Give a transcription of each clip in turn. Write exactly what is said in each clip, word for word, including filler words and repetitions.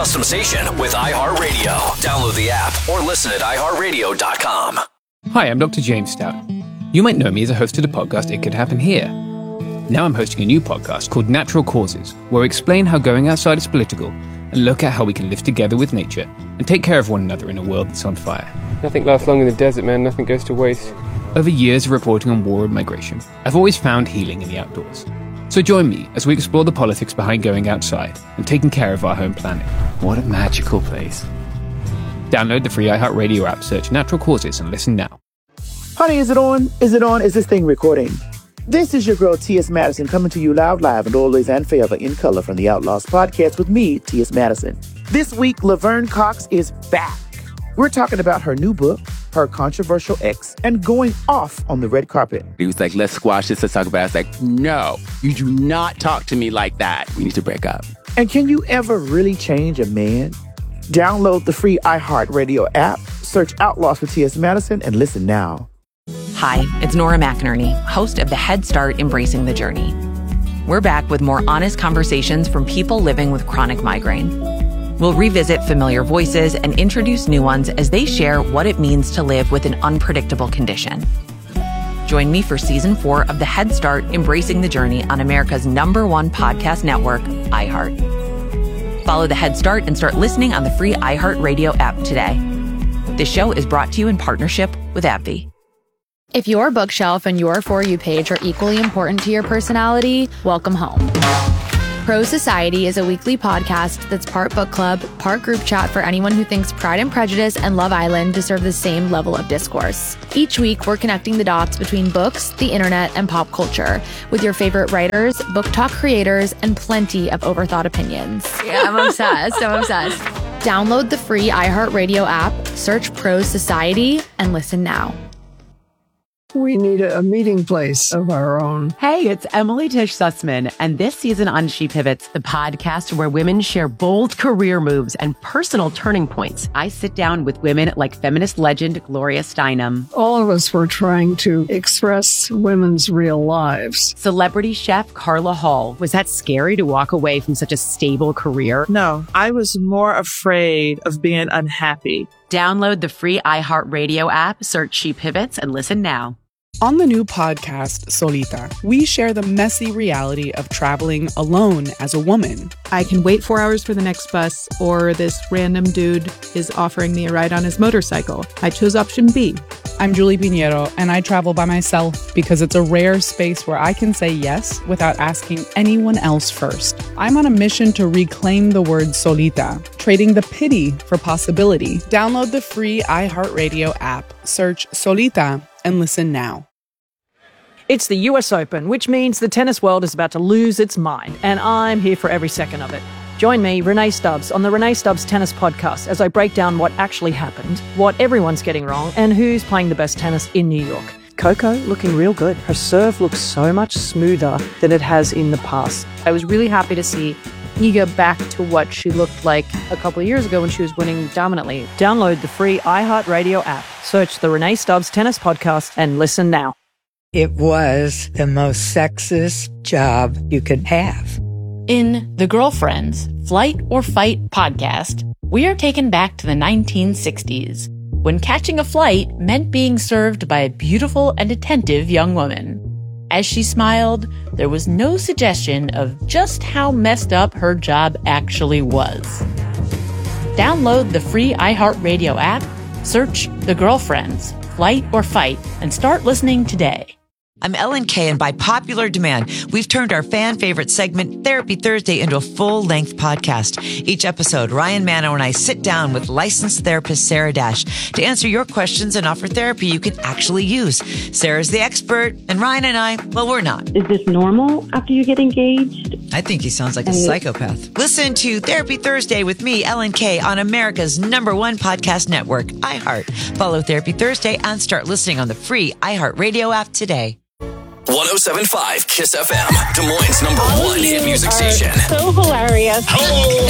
customization with iHeartRadio. Download the app or listen at i heart radio dot com. Hi, I'm Doctor James Stout. You might know me as a host of the podcast It Could Happen Here. Now I'm hosting a new podcast called Natural Causes, where I explain how going outside is political and look at how we can live together with nature and take care of one another in a world that's on fire. Nothing lasts long in the desert, man. Nothing goes to waste. Over years of reporting on war and migration, I've always found healing in the outdoors. So join me as we explore the politics behind going outside and taking care of our home planet. What a magical place. Download the free iHeartRadio app, search Natural Causes, and listen now. Honey, is it on? Is it on? Is this thing recording? This is your girl, T S. Madison, coming to you loud, live, and always and forever in color from the Outlaws podcast with me, T S. Madison. This week, Laverne Cox is back. We're talking about her new book, her controversial ex, and going off on the red carpet. He was like, let's squash this, let's talk about it. I was like, no, you do not talk to me like that. We need to break up. And can you ever really change a man? Download the free iHeartRadio app, search Outlaws with T S. Madison, and listen now. Hi, it's Nora McInerney, host of the Head Start Embracing the Journey. We're back with more honest conversations from people living with chronic migraine. We'll revisit familiar voices and introduce new ones as they share what it means to live with an unpredictable condition. Join me for season four of the Head Start Embracing the Journey on America's number one podcast network, iHeart. Follow the Head Start and start listening on the free iHeartRadio app today. This show is brought to you in partnership with AbbVie. If your bookshelf and your For You page are equally important to your personality, welcome home. Pro Society is a weekly podcast that's part book club, part group chat for anyone who thinks Pride and Prejudice and Love Island deserve the same level of discourse. Each week, we're connecting the dots between books, the internet, and pop culture with your favorite writers, book talk creators, and plenty of overthought opinions. Yeah, I'm obsessed. I'm obsessed. Download the free iHeartRadio app, search Pro Society, and listen now. We need a, a meeting place of our own. Hey, it's Emily Tish Sussman, and this season on She Pivots, the podcast where women share bold career moves and personal turning points. I sit down with women like feminist legend Gloria Steinem. All of us were trying to express women's real lives. Celebrity chef Carla Hall. Was that scary to walk away from such a stable career? No, I was more afraid of being unhappy. Download the free iHeartRadio app, search She Pivots, and listen now. On the new podcast, Solita, we share the messy reality of traveling alone as a woman. I can wait four hours for the next bus, or this random dude is offering me a ride on his motorcycle. I chose option B. I'm Julie Pinheiro, and I travel by myself because it's a rare space where I can say yes without asking anyone else first. I'm on a mission to reclaim the word solita, trading the pity for possibility. Download the free iHeartRadio app, search Solita, and listen now. It's the U S Open, which means the tennis world is about to lose its mind, and I'm here for every second of it. Join me, Renee Stubbs, on the Renee Stubbs Tennis Podcast as I break down what actually happened, what everyone's getting wrong, and who's playing the best tennis in New York. Coco looking real good. Her serve looks so much smoother than it has in the past. I was really happy to see Iga back to what she looked like a couple of years ago when she was winning dominantly. Download the free iHeartRadio app, search the Renee Stubbs Tennis Podcast, and listen now. It was the most sexist job you could have. In The Girlfriends, Flight or Fight podcast, we are taken back to the nineteen sixties, when catching a flight meant being served by a beautiful and attentive young woman. As she smiled, there was no suggestion of just how messed up her job actually was. Download the free iHeartRadio app, search The Girlfriends, Flight or Fight, and start listening today. I'm Ellen Kay, and by popular demand, we've turned our fan favorite segment, Therapy Thursday, into a full-length podcast. Each episode, Ryan Manno and I sit down with licensed therapist Sarah Dash to answer your questions and offer therapy you can actually use. Sarah's the expert, and Ryan and I, well, we're not. Is this normal after you get engaged? I think he sounds like a psychopath. Listen to Therapy Thursday with me, Ellen Kay, on America's number one podcast network, iHeart. Follow Therapy Thursday and start listening on the free iHeartRadio app today. one oh seven point five KISS F M, Des Moines' number one hit music station. So hilarious. Hello.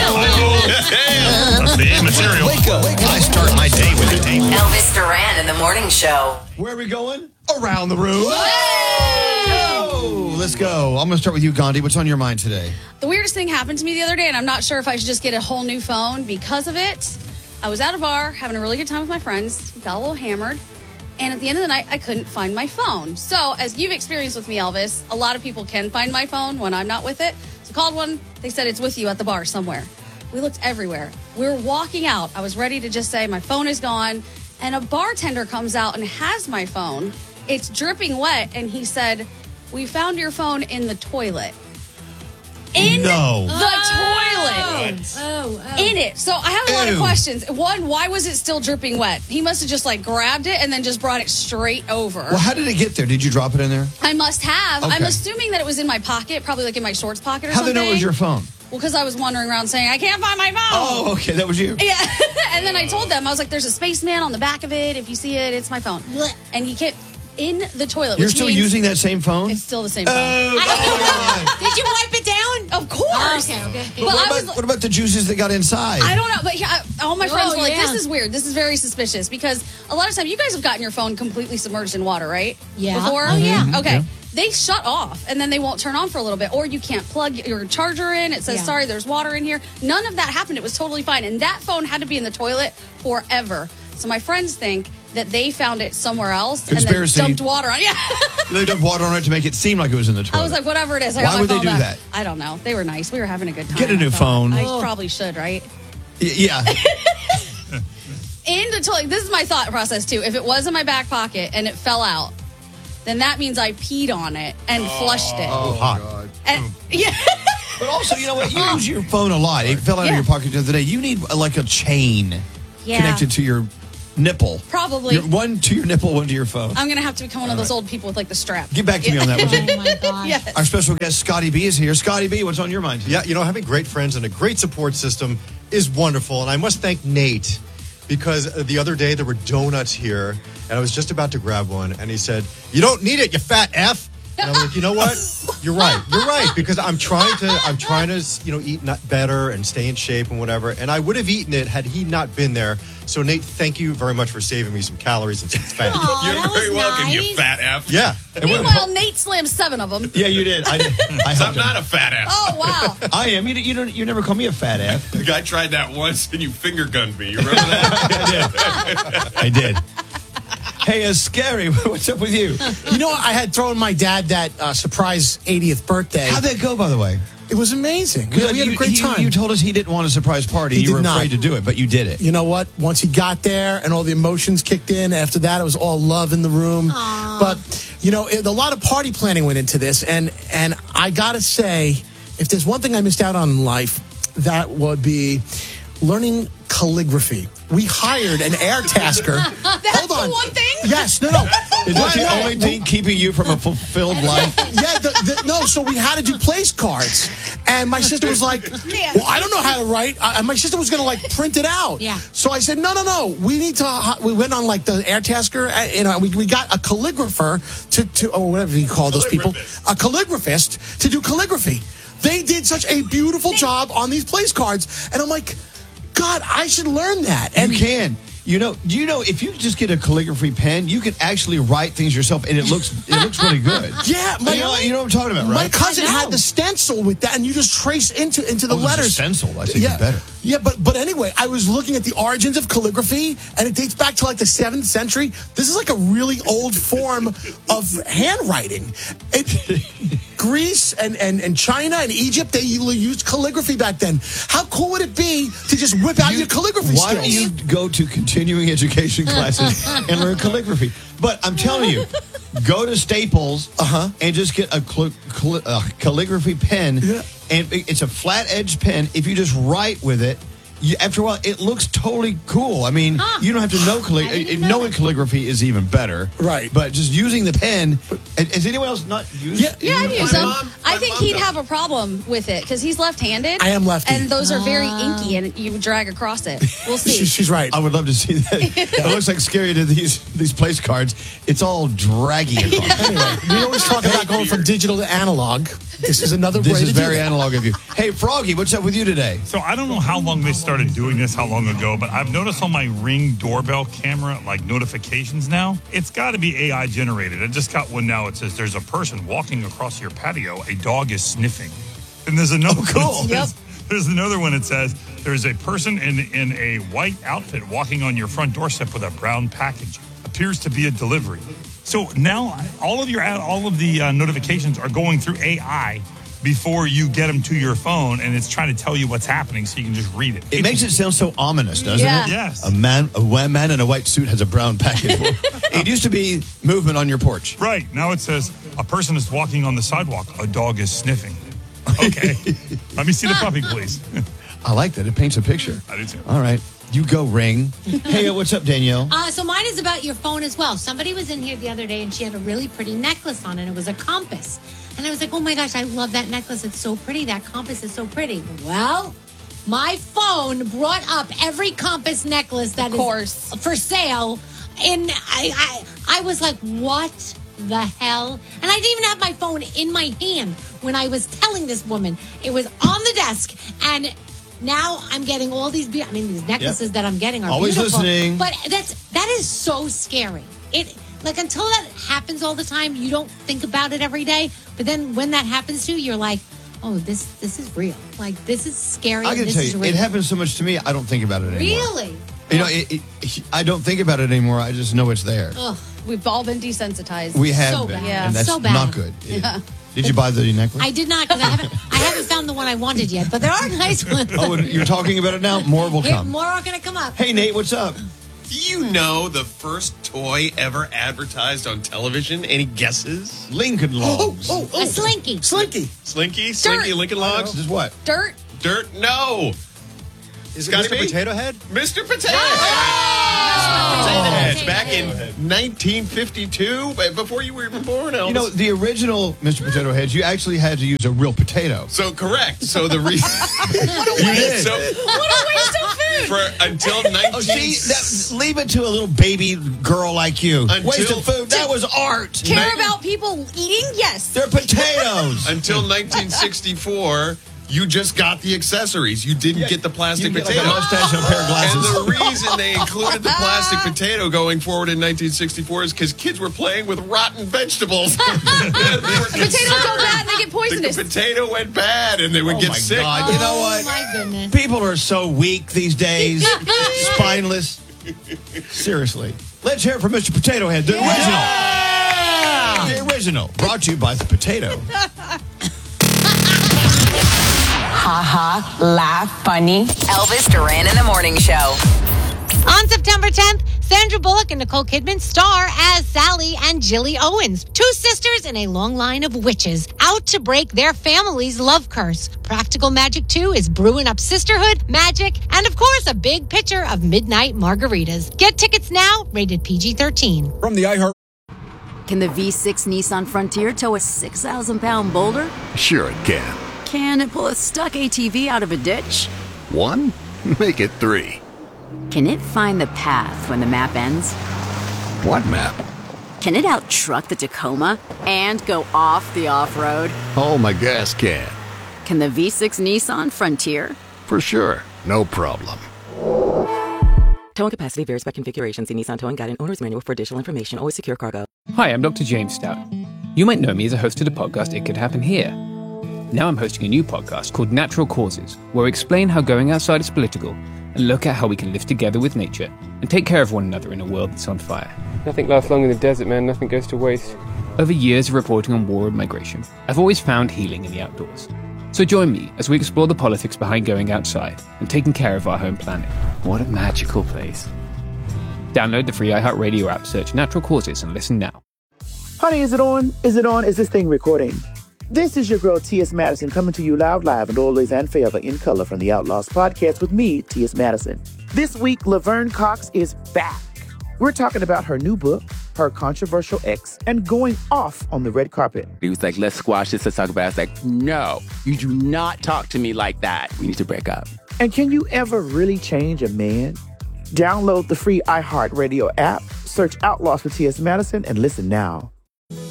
That's the hit material. Wake up. I start my day with it. Elvis Duran in the morning show. Where are we going? Around the room. Whoa! let's go. I'm going to start with you, Gandhi. What's on your mind today? The weirdest thing happened to me the other day, and I'm not sure if I should just get a whole new phone because of it. I was at a bar having a really good time with my friends, got a little hammered, and at the end of the night, I couldn't find my phone. So, as you've experienced with me, Elvis, a lot of people can find my phone when I'm not with it. So, I called one. They said it's with you at the bar somewhere. We looked everywhere. We were walking out. I was ready to just say, my phone is gone. And a bartender comes out and has my phone. It's dripping wet. And he said, we found your phone in the toilet. In no. the oh. toilet. Oh, oh. In it. So I have a lot of questions. One, why was it still dripping wet? He must have just like grabbed it and then just brought it straight over. Well, how did it get there? Did you drop it in there? I must have. Okay. I'm assuming that it was in my pocket, probably like in my shorts pocket or How'd something. they know it was your phone? Well, because I was wandering around saying, I can't find my phone. Oh, okay. That was you. Yeah. And then I told them, I was like, there's a spaceman on the back of it. If you see it, it's my phone. And he kept in the toilet. You're which still means using that same phone? It's still the same phone. Oh, Did you wipe it down? Of course. okay, okay. But what, I about, was, what about the juices that got inside? I don't know, but yeah, all my friends Oh, were like, yeah. this is weird. This is very suspicious because a lot of times you guys have gotten your phone completely submerged in water, right? Yeah. Before? Oh, yeah. Mm-hmm. Okay. Yeah. They shut off and then they won't turn on for a little bit, or you can't plug your charger in. It says, Yeah. sorry, there's water in here. None of that happened. It was totally fine. And that phone had to be in the toilet forever. So my friends think that they found it somewhere else Conspiracy. and then dumped water on it. Yeah. They dumped water on it to make it seem like it was in the toilet. I was like, whatever it is. I Why got my would they phone do back. that? I don't know. They were nice. We were having a good time. Get a new I thought. phone. I Oh. probably should, right? Y- yeah. In the toilet. This is my thought process too. If it was in my back pocket and it fell out, then that means I peed on it and flushed it. Oh, hot. And, yeah. But also, you know what? You use your phone a lot. It fell out Yeah. of your pocket the other day. You need uh, like a chain Yeah. connected to your nipple. Probably. Your, one to your nipple, one to your phone. I'm going to have to become one of those old people with like the strap. Get back to me on that one. Oh my God. Yes. Our special guest, Scotty B, is here. Scotty B, what's on your mind? Yeah, you know, having great friends and a great support system is wonderful. And I must thank Nate because the other day there were donuts here and I was just about to grab one and he said, "You don't need it, you fat F." And I was like, you know what? You're right. You're right. Because I'm trying to, I'm trying to, you know, eat not better and stay in shape and whatever. And I would have eaten it had he not been there. So Nate, thank you very much for saving me some calories and some fat. Aw, You're that very was welcome, nice. you fat F. Yeah. Meanwhile, Nate slammed seven of them. Yeah, you did. I did. I I'm not a fat F. Oh, wow. I am. You, you don't. You never call me a fat F. The guy tried that once and you finger gunned me. You remember that? I did. Hey, uh, Scary, what's up with you? You know, I had thrown my dad that uh, surprise eightieth birthday. How'd that go, by the way? It was amazing. We, we had You- a great you- time. You told us he didn't want a surprise party. He you did were not. afraid to do it, but you did it. You know what? Once he got there and all the emotions kicked in, after that, it was all love in the room. But, you know, it, a lot of party planning went into this. And, and I got to say, if there's one thing I missed out on in life, that would be learning calligraphy. We hired an air tasker. That's Hold on. the one thing? Yes, no, no. Is that the No. only thing keeping you from a fulfilled life? Yeah, the, the, no, so we had to do place cards. And my sister was like, well, I don't know how to write. Uh, and my sister was going to, like, print it out. Yeah. So I said, no, no, no. We need to, uh, we went on, like, the air tasker. Uh, you know, we, we got a calligrapher to, to, or whatever you call those people, a calligraphist to do calligraphy. They did such a beautiful job on these place cards. And I'm like, God, I should learn that. And you can. You know, you know, if you just get a calligraphy pen, you can actually write things yourself, and it looks it looks really good. Yeah, my, you know, you know what I'm talking about, My right? cousin had the stencil with that, and you just trace into into the Oh, there's a letters. stencil. I think yeah, it's better. Yeah, but but anyway, I was looking at the origins of calligraphy, and it dates back to like the seventh century. This is like a really old form of handwriting. It, Greece and, and, and China and Egypt, they used calligraphy back then. How cool would it be to just whip out your calligraphy Why skills? don't you go to continuing education classes and learn calligraphy? But I'm telling you, go to Staples uh-huh. and just get a cal- cal- uh, calligraphy pen. Yeah. And it- it's a flat edge pen. If you just write with it, you, after a while, it looks totally cool. I mean, Huh. you don't have to know calligraphy. Knowing calligraphy is even better. Right. But just using the pen. Has anyone else not used Yeah, Yeah, I've used My them. mom- I my think mom he'd does. have a problem with it because he's left-handed. I am lefty. And those are very inky, and you drag across it. We'll see. She- she's right. I would love to see that. It looks like Scary to these these place cards. It's all draggy across. Anyway, we always talk about going from digital to analog. this is another This way is to do very that. analog of you. Hey, Froggy, what's up with you today? So I don't know how long they started doing this, how long ago, but I've noticed on my Ring doorbell camera, like notifications now, it's got to be A I generated. I just got one now. It says there's a person walking across your patio. A dog is sniffing. And there's another Oh, cool. one. That says, There's another one that says there's a person in, in a white outfit walking on your front doorstep with a brown package. Appears to be a delivery. So now all of your all of the uh, notifications are going through A I before you get them to your phone, and it's trying to tell you what's happening so you can just read it. It makes it sound so ominous, doesn't Yeah. it? Yes. A man, a wa- man in a white suit has a brown package. It used to be movement on your porch. Right. Now it says a person is walking on the sidewalk. A dog is sniffing. Okay. Let me see the puppy, please. I like that. It paints a picture. I do too. All right. You go, Ring. Hey, what's up, Danielle? Uh, so mine is about your phone as well. Somebody was in here the other day and she had a really pretty necklace on, and it was a compass. And I was like, oh my gosh, I love that necklace. It's so pretty. That compass is so pretty. Well, my phone brought up every compass necklace that Of course. is for sale. And I, I, I was like, what the hell? And I didn't even have my phone in my hand when I was telling this woman. It was on the desk, and now I'm getting all these. Be- I mean, these necklaces Yep. that I'm getting are Always beautiful. listening. But that's that is so scary. It like until that happens all the time, you don't think about it every day. But then when that happens to you, you're like, oh, this this is real. Like this is scary. I and got to this tell is you, real. it happens so much to me, I don't think about it anymore. Really? You know, it, it, I don't think about it anymore. I just know it's there. Ugh. We've all been desensitized. We have so been, bad. Yeah. and that's So bad. not good. Yeah. Did you buy the necklace? I did not because I haven't I haven't found the one I wanted yet. But there are nice ones. Oh, and you're talking about it now? More will Here, come. more are going to come up. Hey, Nate, what's up? Do you know the first toy ever advertised on television? Any guesses? Lincoln Logs. Oh, oh, A slinky. Slinky. Slinky? Slinky Lincoln Logs? This is what? Dirt. Dirt? No. Is it Scotty Mister B? Potato Head? Mister Potato Head! Potato Head. Potato Back Head. in nineteen fifty-two, before you were even born, Elvis. You know, the original Mister Potato Heads, you actually had to use a real potato. So correct. So the reason You did. so What a waste of food. for until nineteen Oh, see, that, leave it to a little baby girl like you. Until- Waste of food. That was art. Care Night- about people eating? Yes. They're potatoes. until nineteen sixty-four, you just got the accessories. You didn't get the plastic You get like potato. a mustache and a pair of glasses. And the reason they included the plastic potato going forward in nineteen sixty-four is because kids were playing with rotten vegetables. Potatoes go bad and they get poisonous. The potato went bad and they would Oh get my sick. God. You know Oh what? my goodness. People are so weak these days. Spineless. Seriously. Let's hear it from Mister Potato Head, the original. The original. Brought to you by the potato. Ha ha, laugh, funny. Elvis Duran in the Morning Show. On September tenth, Sandra Bullock and Nicole Kidman star as Sally and Jilly Owens, two sisters in a long line of witches out to break their family's love curse. Practical Magic two is brewing up sisterhood, magic, and of course, a big pitcher of midnight margaritas. Get tickets now, rated P G thirteen. From the iHeart. Can the V six Nissan Frontier tow a six thousand pound boulder? Sure it can. Can it pull a stuck A T V out of a ditch? One? Make it three. Can it find the path when the map ends? What map? Can it out-truck the Tacoma and go off the off-road? Oh, my gas can. Can the V six Nissan Frontier? For sure. No problem. Towing capacity varies by configuration. See Nissan Towing Guide and Owner's Manual for additional information. Always secure cargo. Hi, I'm Doctor James Stout. You might know me as a host of the podcast It Could Happen Here. Now I'm hosting a new podcast called Natural Causes, where I explain how going outside is political and look at how we can live together with nature and take care of one another in a world that's on fire. Nothing lasts long in the desert, man. Nothing goes to waste. Over years of reporting on war and migration, I've always found healing in the outdoors. So join me as we explore the politics behind going outside and taking care of our home planet. What a magical place. Download the free iHeartRadio app, search Natural Causes, and listen now. Honey, is it on? Is it on? Is this thing recording? This is your girl, T S. Madison, coming to you loud, live, and always and forever in color from the Outlaws podcast with me, T S. Madison. This week, Laverne Cox is back. We're talking about her new book, her controversial ex, and going off on the red carpet. He was like, let's squash this, let's talk about it. I was like, no, you do not talk to me like that. We need to break up. And can you ever really change a man? Download the free iHeartRadio app, search Outlaws for T S. Madison, and listen now.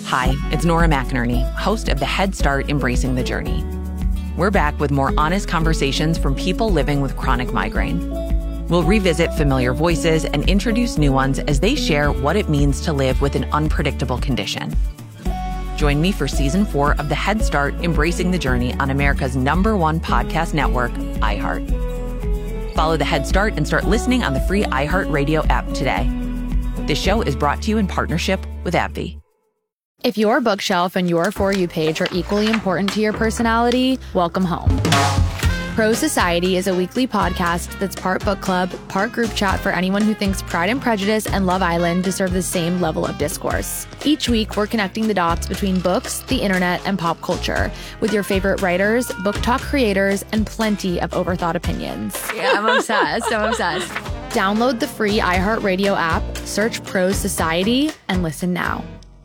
Hi, it's Nora McInerney, host of the Head Start Embracing the Journey. We're back with more honest conversations from people living with chronic migraine. We'll revisit familiar voices and introduce new ones as they share what it means to live with an unpredictable condition. Join me for season four of the Head Start Embracing the Journey on America's number one podcast network, iHeart. Follow the Head Start and start listening on the free iHeartRadio app today. This show is brought to you in partnership with AbbVie. If your bookshelf and your For You page are equally important to your personality, welcome home. Pro Society is a weekly podcast that's part book club, part group chat for anyone who thinks Pride and Prejudice and Love Island deserve the same level of discourse. Each week, we're connecting the dots between books, the internet, and pop culture with your favorite writers, book talk creators, and plenty of overthought opinions. Yeah, I'm obsessed. I'm obsessed. Download the free iHeartRadio app, search Pro Society, and listen now.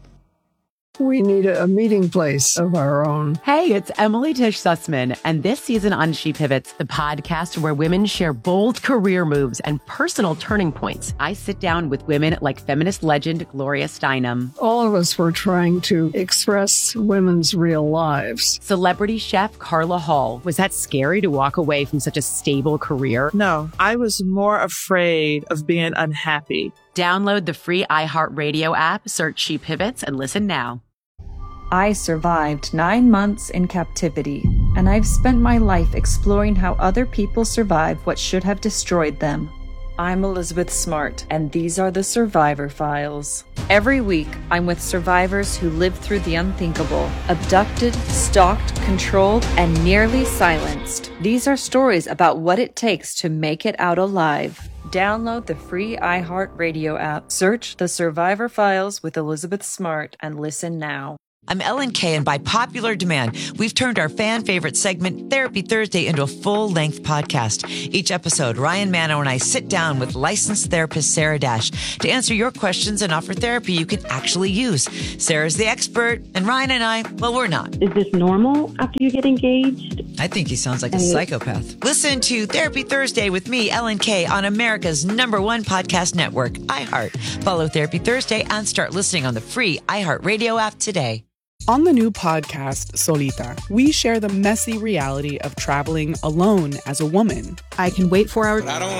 We need a, a meeting place of our own. Hey, it's Emily Tish Sussman, and this season on She Pivots, the podcast where women share bold career moves and personal turning points. I sit down with women like feminist legend Gloria Steinem. All of us were trying to express women's real lives. Celebrity chef Carla Hall. Was that scary to walk away from such a stable career? No, I was more afraid of being unhappy. Download the free iHeartRadio app, search She Pivots, and listen now. I survived nine months in captivity, and I've spent my life exploring how other people survive what should have destroyed them. I'm Elizabeth Smart, and these are the Survivor Files. Every week, I'm with survivors who lived through the unthinkable, abducted, stalked, controlled, and nearly silenced. These are stories about what it takes to make it out alive. Download the free iHeartRadio app, search The Survivor Files with Elizabeth Smart, and listen now. I'm Ellen Kay, and by popular demand, we've turned our fan favorite segment, Therapy Thursday, into a full-length podcast. Each episode, Ryan Mano and I sit down with licensed therapist Sarah Dash to answer your questions and offer therapy you can actually use. Sarah's the expert, and Ryan and I, well, we're not. Is this normal after you get engaged? I think he sounds like a psychopath. Listen to Therapy Thursday with me, Ellen Kay, on America's number one podcast network, iHeart. Follow Therapy Thursday and start listening on the free iHeartRadio app today. On the new podcast, Solita, we share the messy reality of traveling alone as a woman. I can wait four hours